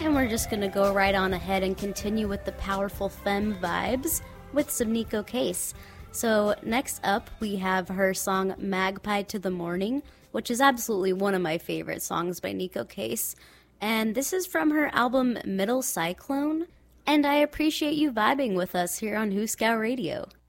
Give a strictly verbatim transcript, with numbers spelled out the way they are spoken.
And we're just gonna go right on ahead and continue with the powerful femme vibes with some Neko Case. So next up, we have her song Magpie to the Morning, which is absolutely one of my favorite songs by Neko Case. And this is from her album Middle Cyclone. And I appreciate you vibing with us here on Hooskow Radio.